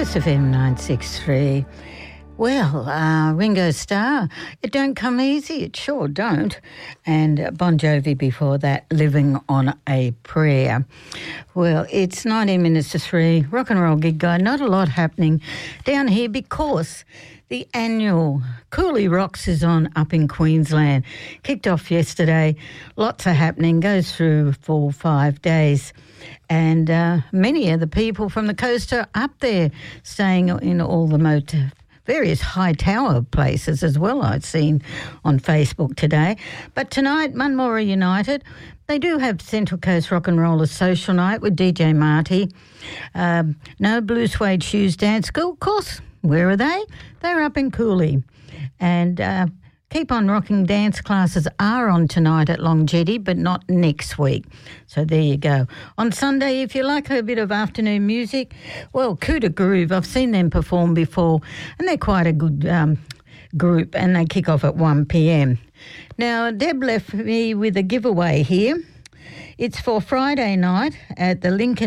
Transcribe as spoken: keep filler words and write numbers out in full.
Coast F M nine six three. Well, uh, Ringo Starr, it don't come easy, it sure don't. And uh, Bon Jovi before that, Living on a Prayer. Well, it's nineteen minutes to three, rock and roll gig guide, not a lot happening down here because the annual Cooley Rocks is on up in Queensland. Kicked off yesterday, lots are happening, goes through for five days. And uh, many of the people from the coast are up there staying in all the motor. Various high tower places as well I'd seen on Facebook today. But tonight, Munmorah United, they do have Central Coast Rock and Rollers Social Night with D J Marty. Um, no Blue Suede Shoes Dance School, of course. Where are they? They're up in Cooley. And uh, Keep On Rocking dance classes are on tonight at Long Jetty, but not next week. So there you go. On Sunday, if you like a bit of afternoon music, well, Kuda Groove, I've seen them perform before, and they're quite a good um, group, and they kick off at one p.m. Now, Deb left me with a giveaway here. It's for Friday night at the Lincoln